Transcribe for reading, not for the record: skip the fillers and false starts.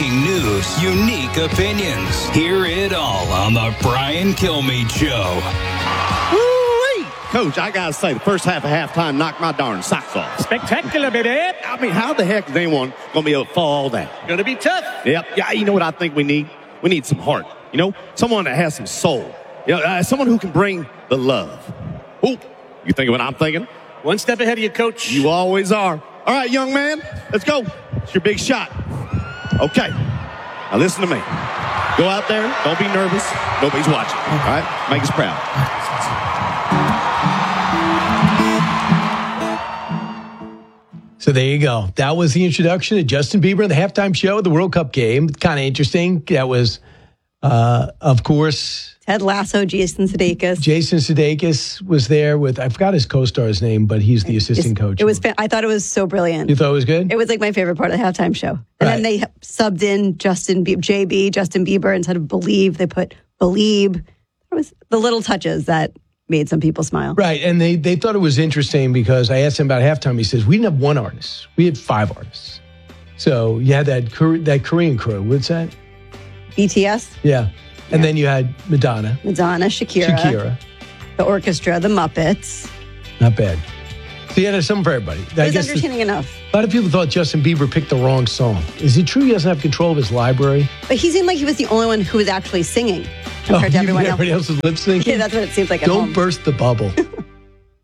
breaking news, unique opinions. Hear it all on the Brian Kilmeade Show. Woo-wee! Coach, I got to say, the first half of halftime knocked my darn socks off. Spectacular, baby. I mean, how the heck is anyone going to be able to follow all that? Going to be tough. Yep. Yeah, you know what I think we need? We need some heart. You know, someone that has some soul. You know, someone who can bring the love. Ooh, you thinking what I'm thinking? One step ahead of you, Coach. You always are. All right, young man, let's go. It's your big shot. Okay. Now listen to me. Go out there. Don't be nervous. Nobody's watching. All right? Make us proud. So there you go. That was the introduction to Justin Bieber in the halftime show of the World Cup game. Kind of interesting. That was, of course, Ted Lasso, Jason Sudeikis. Jason Sudeikis was there with, I forgot his co-star's name, but he's the assistant coach. I thought it was so brilliant. You thought it was good? It was like my favorite part of the halftime show. And then they subbed in Justin Bieber, instead of Believe, they put Believe. It was the little touches that made some people smile. Right. And they thought it was interesting because I asked him about halftime. He says, we didn't have one artist. We had 5 artists. So you had that Korean crew. What's that? BTS? Yeah. And then you had Madonna, Shakira, the orchestra, the Muppets. Not bad. So you had something for everybody. It was entertaining enough. A lot of people thought Justin Bieber picked the wrong song. Is it true he doesn't have control of his library? But he seemed like he was the only one who was actually singing compared to everyone else. Everybody else was lip syncing? Yeah, that's what it seems like at Don't home. burst the bubble.